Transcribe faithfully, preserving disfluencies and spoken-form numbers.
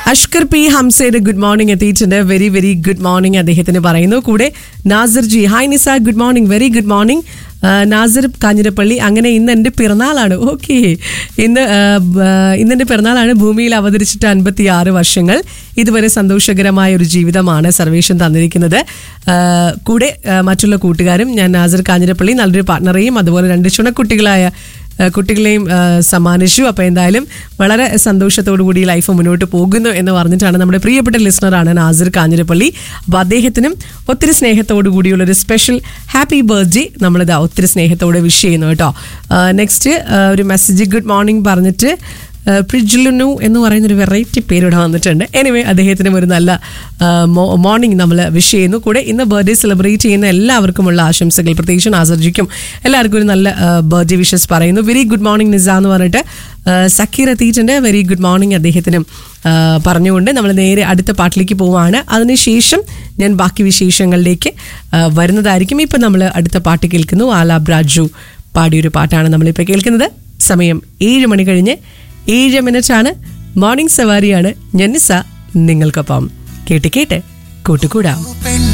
Ashkar P ഹംസയുടെ good morning എത്തിയിട്ടുണ്ട്. Very very good morning അദ്ദേഹത്തിന് പറയുന്നു. കൂടെ നാസിർ ജി, ഹായ് നിസ, good morning, very good morning. Nasir Kanjirappally, അങ്ങനെ ഇന്ന് എൻ്റെ പിറന്നാളാണ്. ഓക്കെ, ഇന്ന് ഇന്നെൻ്റെ പിറന്നാളാണ്. ഭൂമിയിൽ അവതരിച്ചിട്ട് അൻപത്തി ആറ് വർഷങ്ങൾ. ഇതുവരെ സന്തോഷകരമായ ഒരു ജീവിതമാണ് സർവേഷൻ തന്നിരിക്കുന്നത്. കൂടെ മറ്റുള്ള കൂട്ടുകാരും, ഞാൻ നാസിർ കാഞ്ഞിരപ്പള്ളി, നല്ലൊരു പാർട്ട്ണറേയും അതുപോലെ രണ്ട് ചുണക്കുട്ടികളായ കുട്ടികളെയും സമ്മാനിച്ചു. അപ്പോൾ എന്തായാലും വളരെ സന്തോഷത്തോടു കൂടി ലൈഫ് മുന്നോട്ട് പോകുന്നു എന്ന് പറഞ്ഞിട്ടാണ്. നമ്മുടെ പ്രിയപ്പെട്ട ലിസണറാണ് നാസിർ കാഞ്ഞിരപ്പള്ളി. അപ്പോൾ അദ്ദേഹത്തിനും ഒത്തിരി സ്നേഹത്തോടു കൂടിയുള്ളൊരു സ്പെഷ്യൽ ഹാപ്പി ബർത്ത്ഡേ നമ്മളിത് ഒത്തിരി സ്നേഹത്തോടെ വിഷ് ചെയ്യുന്നു കേട്ടോ. നെക്സ്റ്റ് ഒരു മെസ്സേജ്, ഗുഡ് മോർണിംഗ് പറഞ്ഞിട്ട് പ്രിജിലുനു എന്ന് പറയുന്നൊരു വെറൈറ്റി പേരിവിടെ വന്നിട്ടുണ്ട്. എനിവേ, അദ്ദേഹത്തിനും ഒരു നല്ല മോർണിംഗ് നമ്മൾ വിഷ് ചെയ്യുന്നു. കൂടെ ഇന്ന് ബർത്ത്ഡേ സെലിബ്രേറ്റ് ചെയ്യുന്ന എല്ലാവർക്കുമുള്ള ആശംസകൾ, പ്രത്യേകിച്ച് നാസർജിക്കും എല്ലാവർക്കും ഒരു നല്ല ബർത്ത്ഡേ വിഷസ് പറയുന്നു. വെരി ഗുഡ് മോർണിംഗ് നിസ എന്ന് പറഞ്ഞിട്ട് സക്കീർ എത്തിയിട്ടുണ്ട്. വെരി ഗുഡ് മോർണിംഗ് അദ്ദേഹത്തിനും പറഞ്ഞുകൊണ്ട് നമ്മൾ നേരെ അടുത്ത പാട്ടിലേക്ക് പോവുകയാണ്. അതിനുശേഷം ഞാൻ ബാക്കി വിശേഷങ്ങളിലേക്ക് വരുന്നതായിരിക്കും. ഇപ്പം നമ്മൾ അടുത്ത പാട്ട് കേൾക്കുന്നു. ആലാബ് രാജു പാടിയൊരു പാട്ടാണ് നമ്മളിപ്പോൾ കേൾക്കുന്നത്. സമയം ഏഴ് മണി കഴിഞ്ഞ് ഏഴ് മിനിറ്റ് ആണ്. മോർണിംഗ് സവാരിയാണ് ഞാൻ നിസ നിങ്ങൾക്കൊപ്പം. കേട്ട് കേട്ട് കൂട്ടുകൂടാം.